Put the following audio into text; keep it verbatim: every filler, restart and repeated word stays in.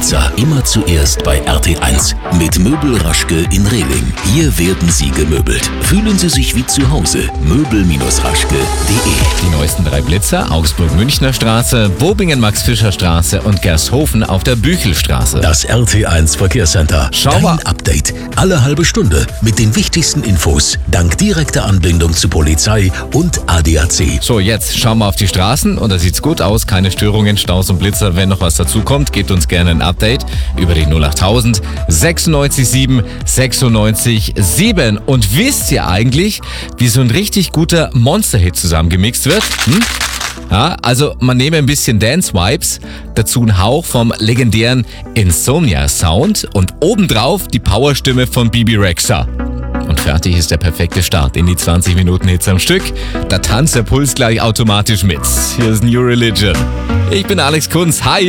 Blitzer immer zuerst bei R T eins mit Möbel Raschke in Rehling. Hier werden Sie gemöbelt. Fühlen Sie sich wie zu Hause. möbel raschke punkt de. Die neuesten drei Blitzer: Augsburg-Münchner Straße, Bobingen-Max-Fischer-Straße und Gershofen auf der Büchelstraße. Das R T eins Verkehrscenter. Schau Dein mal. Update. Alle halbe Stunde mit den wichtigsten Infos. Dank direkter Anbindung zu Polizei und A D A C. So, jetzt schauen wir auf die Straßen und da sieht's gut aus. Keine Störungen, Staus und Blitzer. Wenn noch was dazu kommt, gebt uns gerne ein Update über die null achttausend sechsundneunzig sieben sechsundneunzig sieben. Und wisst ihr eigentlich, wie so ein richtig guter Monster-Hit zusammengemixt wird? Hm? Ja, also man nehme ein bisschen Dance-Vibes, dazu ein Hauch vom legendären Insomnia-Sound und obendrauf die Powerstimme von Bibi Rexha. Und fertig ist der perfekte Start in die zwanzig Minuten Hits am Stück. Da tanzt der Puls gleich automatisch mit. Hier ist New Religion. Ich bin Alex Kunz. Hi!